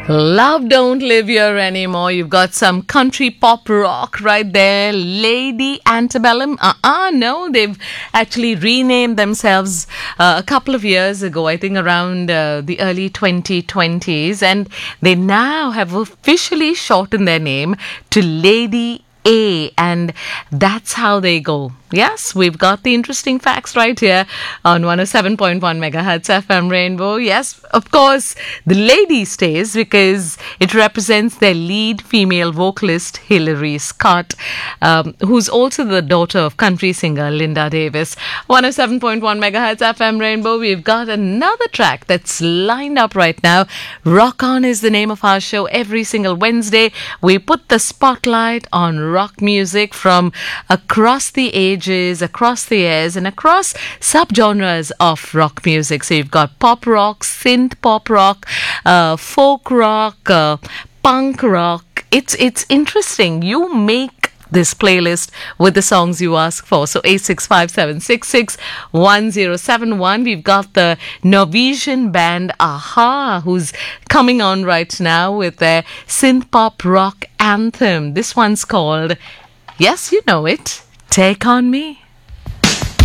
Love Don't Live Here Anymore. You've got some country pop rock right there. Lady Antebellum. No, they've actually renamed themselves a couple of years ago, I think around the early 2020s. And they now have officially shortened their name to Lady A. And that's how they go. Yes, we've got the interesting facts right here on 107.1 megahertz FM Rainbow. Yes, of course, the lady stays because it represents their lead female vocalist, Hilary Scott, who's also the daughter of country singer Linda Davis. 107.1 megahertz FM Rainbow. We've got another track that's lined up right now. Rock On is the name of our show. Every single Wednesday, we put the spotlight on rock music from across the ages, across the years, and across subgenres of rock music. So you've got pop rock, synth pop rock, folk rock, punk rock. It's interesting. You make this playlist with the songs you ask for. So 8657661071. We've got the Norwegian band Aha, who's coming on right now with their synth pop rock anthem. This one's called, yes, you know it, Take On Me.